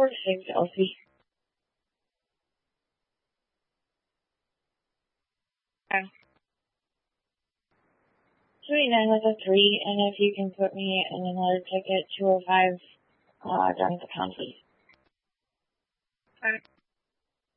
6 Elsie. 29 with a 3, and if you can put me in another ticket, 205, down at the county. Alright.